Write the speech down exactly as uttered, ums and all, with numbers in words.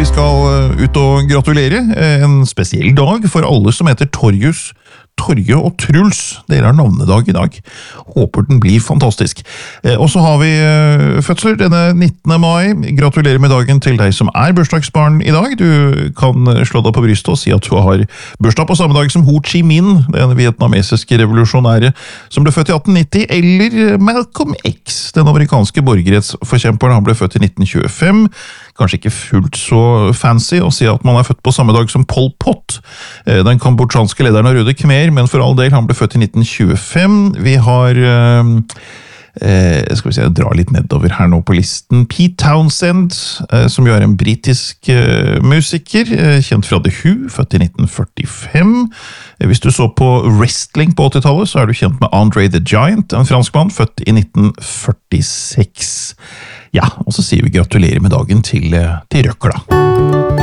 vi skal ut og gratulere. En spesiell dag for alle som heter Torjus, Torje og Truls. Dere har navnedag i dag. Håper den blir fantastisk. Og så har vi fødsler denne nittende mai. Gratulerer med dagen til deg som er bursdagsbarn i dag. Du kan slå deg på brystet og si at du har bursdag på samme dag som Ho Chi Minh, den vietnamesiske revolusjonære som ble født i atten nitti, eller Malcolm X, den amerikanske borgerrettsforkjemperen. Han ble født i nitten tjuefem. Kanskje ikke fullt så fancy å si at man er født på samme dag som Pol Pot, den kambodsjanske lederen av Røde Khmer, men for all del, han ble født i nitten tjuefem. Vi har, eh, skal vi se, jeg drar litt nedover her nå på listen, Pete Townsend, eh, som jo er en britisk eh, musiker, eh, kjent fra The Who, født i nitten førtifem. Eh, hvis du så på wrestling på åttitallet, så er du kjent med Andre the Giant, en franskmann, født i nitten førtiseks. Ja, og så sier vi gratulerer med dagen til, til Røkla.